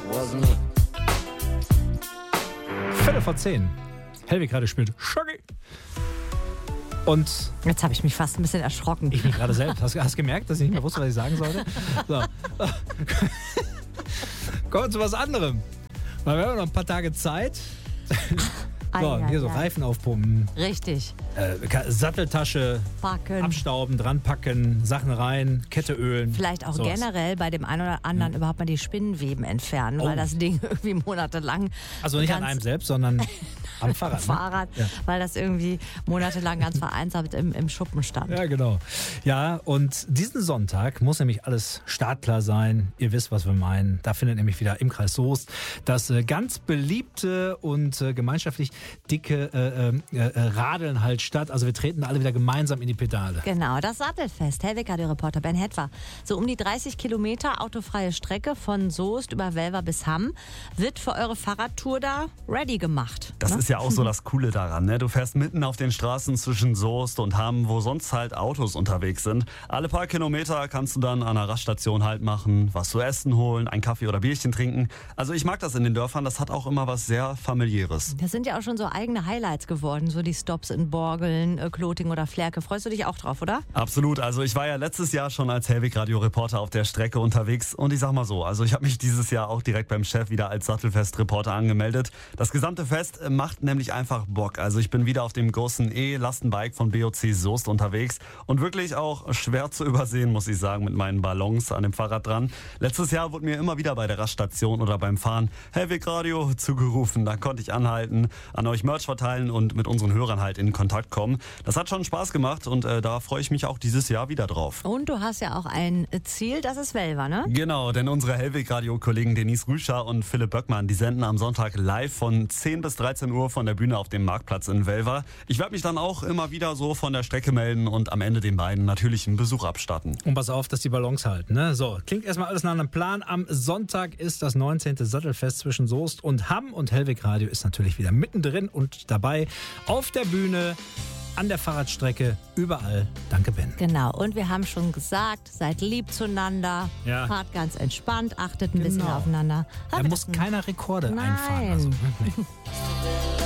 Viertel vor 10. Hellwig gerade spielt Shaggy. Und jetzt habe ich mich fast ein bisschen erschrocken. ich mich gerade selbst. Hast du gemerkt, dass ich nicht mehr wusste, was ich sagen sollte? So. Kommen wir zu was anderem. Weil wir haben noch ein paar Tage Zeit. So, hier so Reifen aufpumpen. Richtig. Satteltasche Packen. abstauben, dran packen, Sachen rein, Kette ölen. Vielleicht auch sowas. generell bei dem einen oder anderen überhaupt mal die Spinnenweben entfernen, weil das Ding irgendwie monatelang... Also nicht an einem selbst, sondern am Fahrrad. Fahrrad, Ja. weil das irgendwie monatelang ganz vereinsamt im Schuppen stand. Ja, genau. Ja, und diesen Sonntag muss nämlich alles startklar sein. Ihr wisst, was wir meinen. Da findet nämlich wieder im Kreis Soest das ganz beliebte und gemeinschaftlich dicke Radeln halt statt. Also wir treten alle wieder gemeinsam in die Pedale. Genau, das Sattelfest. Hellwig-Radio-Reporter Ben Hetwer. So um die 30 Kilometer autofreie Strecke von Soest über Welver bis Hamm wird für eure Fahrradtour da ready gemacht. Das ist ja auch so das Coole daran, ne? Du fährst mitten auf den Straßen zwischen Soest und Hamm, wo sonst halt Autos unterwegs sind. Alle paar Kilometer kannst du dann an einer Raststation halt machen, was zu essen holen, einen Kaffee oder Bierchen trinken. Also ich mag das in den Dörfern, das hat auch immer was sehr Familiäres. Das sind ja auch schon so eigene Highlights geworden, so die Stops in Borgeln, Kloting oder Flerke. Freust du dich auch drauf, oder? Absolut, also ich war ja letztes Jahr schon als Hellwig-Radio-Reporter auf der Strecke unterwegs und ich sag mal so, also ich habe mich dieses Jahr auch direkt beim Chef wieder als Sattelfest-Reporter angemeldet. Das gesamte Fest macht nämlich einfach Bock. Also ich bin wieder auf dem großen E-Lastenbike von BOC Soest unterwegs und wirklich auch schwer zu übersehen, muss ich sagen, mit meinen Ballons an dem Fahrrad dran. Letztes Jahr wurde mir immer wieder bei der Raststation oder beim Fahren Hellwig-Radio zugerufen. Da konnte ich anhalten, an euch Merch verteilen und mit unseren Hörern halt in Kontakt kommen. Das hat schon Spaß gemacht und da freue ich mich auch dieses Jahr wieder drauf. Und du hast ja auch ein Ziel, das ist Welver, ne? Genau, denn unsere Hellwig-Radio-Kollegen Denise Rüscher und Philipp Böckmann, die senden am Sonntag live von 10 bis 13 Uhr von der Bühne auf dem Marktplatz in Welver. Ich werde mich dann auch immer wieder so von der Strecke melden und am Ende den beiden natürlich einen Besuch abstatten. Und pass auf, dass die Ballons halten. Ne? So, klingt erstmal alles nach einem Plan. Am Sonntag ist das 19. Sattelfest zwischen Soest und Hamm und Hellwig Radio ist natürlich wieder mittendrin und dabei auf der Bühne, an der Fahrradstrecke, überall. Danke, Ben. Genau, und wir haben schon gesagt, seid lieb zueinander, fahrt ganz entspannt, achtet ein bisschen aufeinander. Da muss keiner Rekorde einfahren. Also, nee.